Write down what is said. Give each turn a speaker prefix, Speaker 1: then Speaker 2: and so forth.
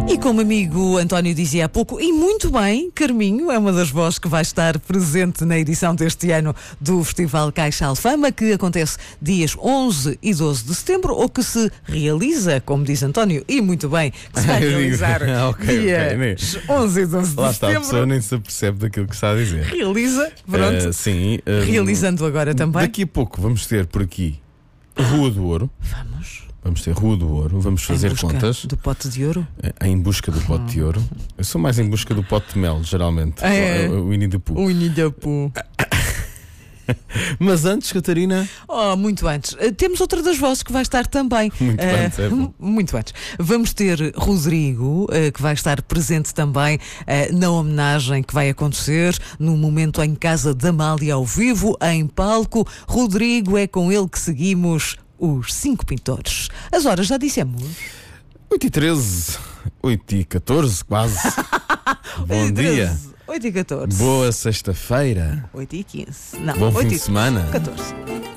Speaker 1: E como o amigo António dizia há pouco, e muito bem, Carminho é uma das vozes que vai estar presente na edição deste ano do Festival Caixa Alfama, que acontece dias 11 e 12 de setembro, ou que se realiza, como diz António, e muito bem, que se vai realizar dias 11 e 12 de
Speaker 2: Lá está, a
Speaker 1: setembro.
Speaker 2: pessoa nem se apercebe daquilo que está a dizer.
Speaker 1: Realiza, pronto.
Speaker 2: Sim.
Speaker 1: Realizando agora também.
Speaker 2: Daqui a pouco vamos ter por aqui Rua do Ouro. Vamos ter Rua do Ouro, vamos fazer
Speaker 1: em busca
Speaker 2: contas.
Speaker 1: do pote de ouro.
Speaker 2: Em busca do pote de ouro. Eu sou mais em busca do pote de mel, geralmente. O Winnie the Pooh.
Speaker 1: O Winnie the Pooh.
Speaker 2: Mas antes, Catarina.
Speaker 1: Muito antes. Temos outra das vozes que vai estar também.
Speaker 2: Muito antes, é bom.
Speaker 1: Muito antes. Vamos ter Rodrigo, que vai estar presente também na homenagem que vai acontecer no momento em Casa da Amália ao vivo, em palco. Rodrigo, é com ele que seguimos os 5 pintores. As horas já dissemos.
Speaker 2: 8h13, 8h14, quase. Bom dia.
Speaker 1: 8h14.
Speaker 2: Boa sexta-feira.
Speaker 1: 8h15. Não,
Speaker 2: Bom fim de
Speaker 1: 8h14.
Speaker 2: semana.
Speaker 1: 14.